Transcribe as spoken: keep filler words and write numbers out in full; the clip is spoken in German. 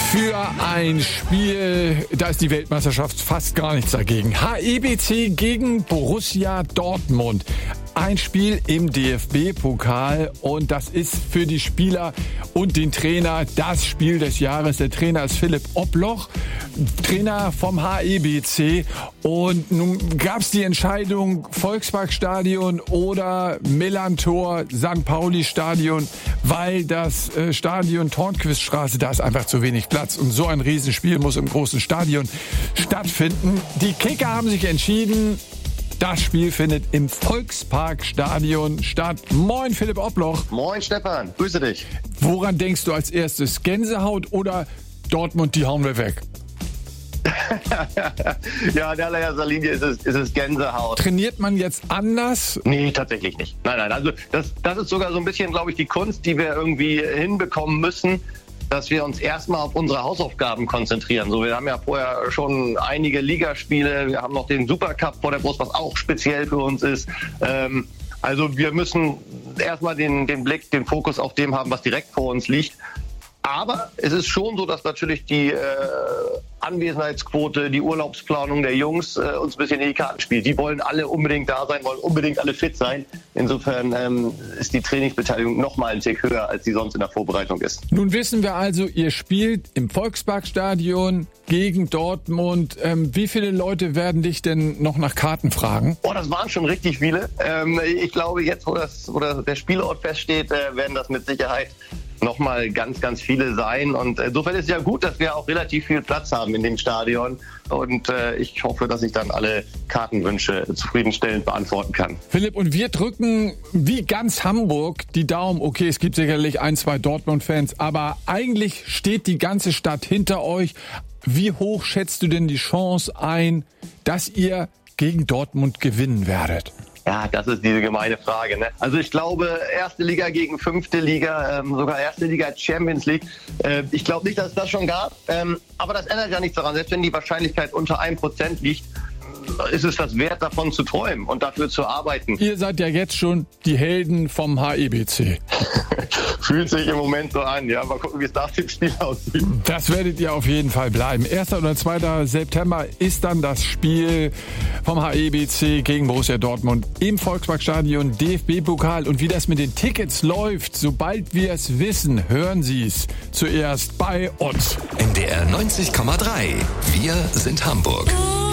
Für ein Spiel, da ist die Weltmeisterschaft fast gar nichts dagegen. H E B C gegen Borussia Dortmund. Ein Spiel im D F B-Pokal und das ist für die Spieler und den Trainer das Spiel des Jahres. Der Trainer ist Philipp Obloch, Trainer vom H E B C. Und nun gab es die Entscheidung Volksparkstadion oder Millantor, Sankt Pauli Stadion, weil das äh, Stadion Tornquiststraße, da ist einfach zu wenig Platz. Und so ein Riesenspiel muss im großen Stadion stattfinden. Die Kicker haben sich entschieden, das Spiel findet im Volksparkstadion statt. Moin Philipp Obloch. Moin Stefan, grüße dich. Woran denkst du als erstes? Gänsehaut oder Dortmund, die hauen wir weg? Ja, in allererster Linie ist es, ist es Gänsehaut. Trainiert man jetzt anders? Nee, tatsächlich nicht. Nein, nein, also das, das ist sogar so ein bisschen, glaube ich, die Kunst, die wir irgendwie hinbekommen müssen, dass wir uns erstmal auf unsere Hausaufgaben konzentrieren. So, wir haben ja vorher schon einige Ligaspiele, wir haben noch den Supercup vor der Brust, was auch speziell für uns ist. Ähm, also wir müssen erstmal den, den Blick, den Fokus auf dem haben, was direkt vor uns liegt. Aber es ist schon so, dass natürlich die äh, Anwesenheitsquote, die Urlaubsplanung der Jungs äh, uns ein bisschen in die Karten spielt. Die wollen alle unbedingt da sein, wollen unbedingt alle fit sein. Insofern ähm, ist die Trainingsbeteiligung noch mal einen Tick höher, als sie sonst in der Vorbereitung ist. Nun wissen wir also, ihr spielt im Volksparkstadion gegen Dortmund. Ähm, wie viele Leute werden dich denn noch nach Karten fragen? Oh, das waren schon richtig viele. Ähm, ich glaube, jetzt, wo, das, wo das, der Spielort feststeht, äh, werden das mit Sicherheit nochmal ganz, ganz viele sein. Und insofern ist es ja gut, dass wir auch relativ viel Platz haben in dem Stadion. Und äh, ich hoffe, dass ich dann alle Kartenwünsche zufriedenstellend beantworten kann. Philipp, und wir drücken wie ganz Hamburg die Daumen. Okay, es gibt sicherlich ein, zwei Dortmund-Fans, aber eigentlich steht die ganze Stadt hinter euch. Wie hoch schätzt du denn die Chance ein, dass ihr gegen Dortmund gewinnen werdet? Ja, das ist diese gemeine Frage. Ne? Also ich glaube, erste Liga gegen fünfte Liga, ähm, sogar erste Liga Champions League. Äh, ich glaube nicht, dass es das schon gab. Ähm, aber das ändert ja nichts daran. Selbst wenn die Wahrscheinlichkeit unter einem Prozent liegt, ist es das wert, davon zu träumen und dafür zu arbeiten. Ihr seid ja jetzt schon die Helden vom H E B C. Fühlt sich im Moment so an. Ja, mal gucken, wie es nach dem Spiel aussieht. Das werdet ihr auf jeden Fall bleiben. erster oder zweiter September ist dann das Spiel vom H E B C gegen Borussia Dortmund im Volksparkstadion, D F B-Pokal. Und wie das mit den Tickets läuft, sobald wir es wissen, hören Sie es zuerst bei uns. N D R neunzig Komma drei. Wir sind Hamburg.